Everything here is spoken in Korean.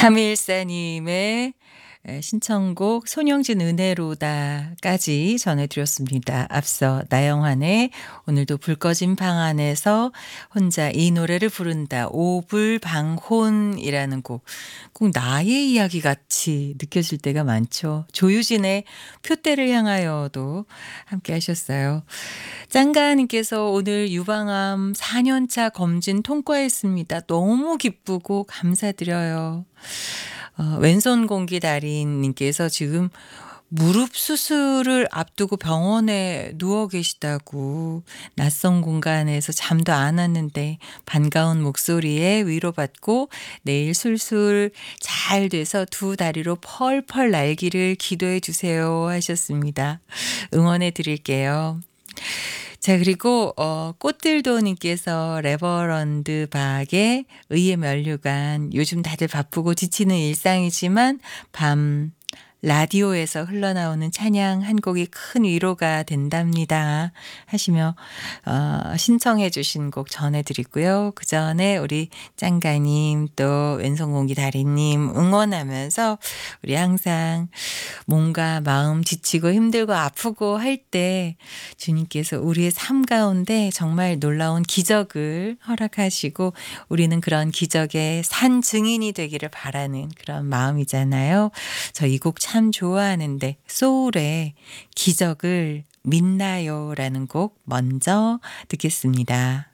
314님의 신청곡 손영진 은혜로다까지 전해드렸습니다. 앞서 나영환의 오늘도 불 꺼진 방 안에서 혼자 이 노래를 부른다. 오불방혼이라는 곡. 꼭 나의 이야기 같이 느껴질 때가 많죠. 조유진의 표대를 향하여도 함께 하셨어요. 짱가님께서 오늘 유방암 4년차 검진 통과했습니다. 너무 기쁘고 감사드려요. 왼손 공기 달인님께서 지금 무릎 수술을 앞두고 병원에 누워 계시다고 낯선 공간에서 잠도 안 왔는데 반가운 목소리에 위로받고 내일 술술 잘 돼서 두 다리로 펄펄 날기를 기도해 주세요 하셨습니다. 응원해 드릴게요. 자, 그리고 꽃들도님께서 레버런드 박의 의의 면류관 요즘 다들 바쁘고 지치는 일상이지만 밤 라디오에서 흘러나오는 찬양 한 곡이 큰 위로가 된답니다 하시며 신청해 주신 곡 전해드리고요. 그 전에 우리 짱가님 또 왼손공기 다리님 응원하면서 우리 항상 몸과 마음 지치고 힘들고 아프고 할 때 주님께서 우리의 삶 가운데 정말 놀라운 기적을 허락하시고 우리는 그런 기적의 산 증인이 되기를 바라는 그런 마음이잖아요. 저 이 곡 참 좋아하는데 소울의 기적을 믿나요라는 곡 먼저 듣겠습니다.